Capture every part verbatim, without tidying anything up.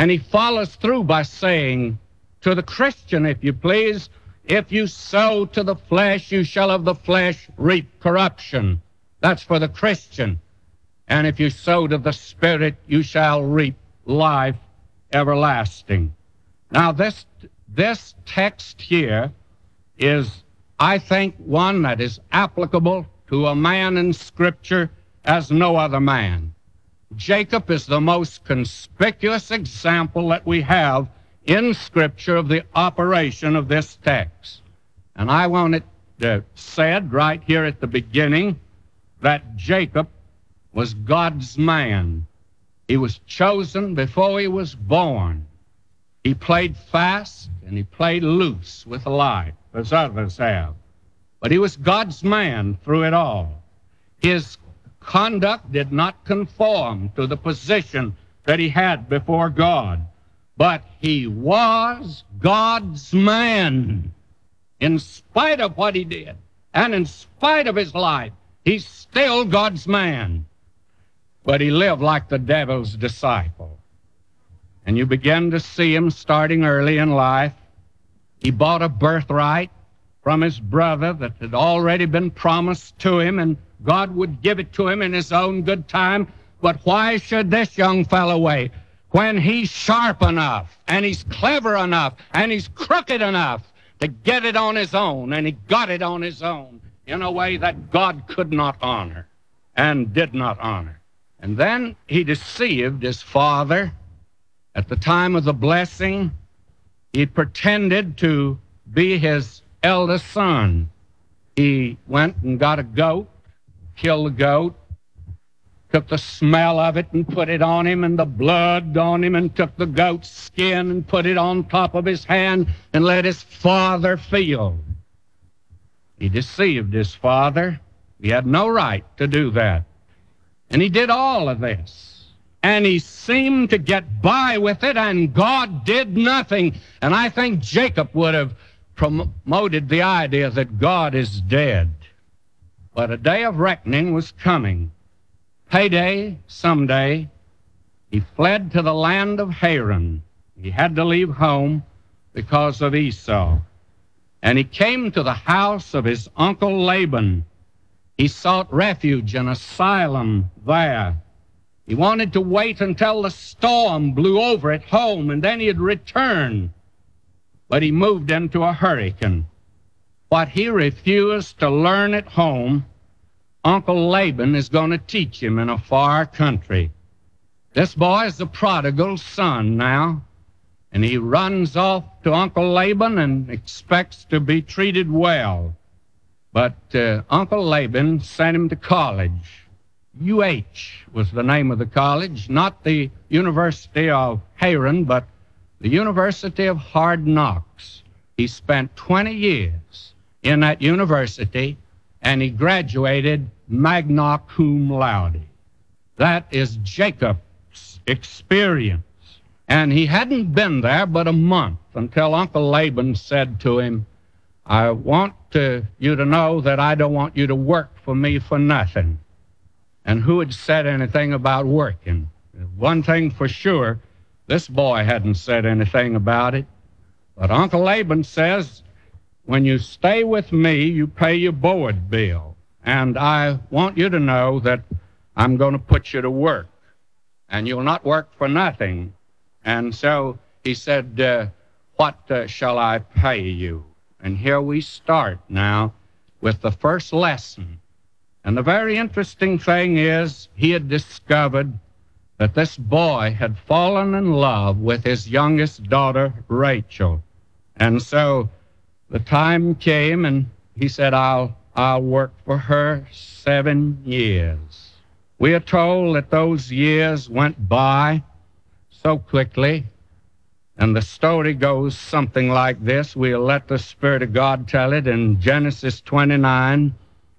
And he follows through by saying to the Christian, if you please, if you sow to the flesh, you shall of the flesh reap corruption. That's for the Christian. And if you sow to the Spirit, you shall reap life everlasting. Now, this, this text here is, I think, one that is applicable to a man in Scripture as no other man. Jacob is the most conspicuous example that we have in Scripture of the operation of this text. And I want it uh, said right here at the beginning that Jacob was God's man. He was chosen before he was born. He played fast and he played loose with life, as others have. But he was God's man through it all. His conduct did not conform to the position that he had before God, but he was God's man. In spite of what he did, and in spite of his life, he's still God's man. But he lived like the devil's disciple. And you begin to see him starting early in life. He bought a birthright from his brother that had already been promised to him, and God would give it to him in his own good time. But why should this young fellow wait when he's sharp enough, and he's clever enough, and he's crooked enough to get it on his own? And he got it on his own in a way that God could not honor and did not honor. And then he deceived his father. At the time of the blessing, he pretended to be his eldest son. He went and got a goat, killed the goat, took the smell of it and put it on him, and the blood on him, and took the goat's skin and put it on top of his hand and let his father feel. He deceived his father. He had no right to do that. And he did all of this. And he seemed to get by with it, and God did nothing. And I think Jacob would have promoted the idea that God is dead. But a day of reckoning was coming. Payday someday. He fled to the land of Haran. He had to leave home because of Esau. And he came to the house of his uncle Laban. He sought refuge and asylum there. He wanted to wait until the storm blew over at home, and then he'd return. But he moved into a hurricane. What he refused to learn at home, Uncle Laban is going to teach him in a far country. This boy is the prodigal son now, and he runs off to Uncle Laban and expects to be treated well. But uh, Uncle Laban sent him to college. U H was the name of the college, not the University of Haran, but the University of Hard Knocks. He spent twenty years in that university, and he graduated magna cum laude. That is Jacob's experience. And he hadn't been there but a month until Uncle Laban said to him, I want to, you to know that I don't want you to work for me for nothing. And who had said anything about working? One thing for sure, this boy hadn't said anything about it. But Uncle Laban says, when you stay with me, you pay your board bill. And I want you to know that I'm going to put you to work. And you'll not work for nothing. And so he said, uh, what uh, shall I pay you? And here we start now with the first lesson. And the very interesting thing is he had discovered that this boy had fallen in love with his youngest daughter, Rachel. And so the time came, and he said, I'll, I'll work for her seven years. We are told that those years went by so quickly, and the story goes something like this. We'll let the Spirit of God tell it in Genesis twenty-nine,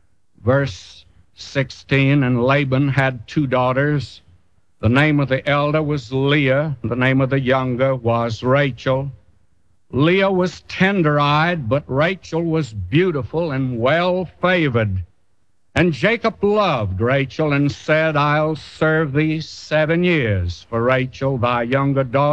verse sixteen. And Laban had two daughters. The name of the elder was Leah. The name of the younger was Rachel. Leah was tender-eyed, but Rachel was beautiful and well-favored. And Jacob loved Rachel and said, I'll serve thee seven years for Rachel, thy younger daughter.